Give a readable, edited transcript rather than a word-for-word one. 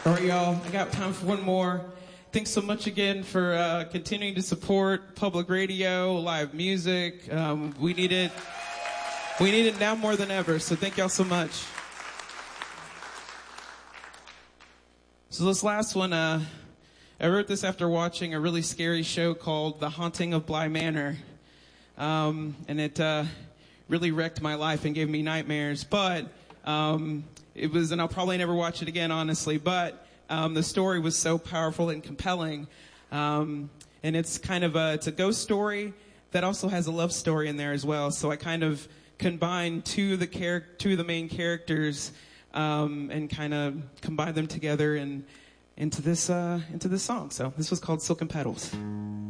All right, y'all. I got time for one more. Thanks so much again for continuing to support public radio, live music. We need it. We need it now more than ever. So thank y'all so much. So this last one, I wrote this after watching a really scary show called The Haunting of Bly Manor. And it really wrecked my life and gave me nightmares. But it was, and I'll probably never watch it again, honestly. But the story was so powerful and compelling. And it's kind of it's a ghost story that also has a love story in there as well. So I kind of combined two of the main characters and kind of combined them together and into this song. So this was called Silken Petals.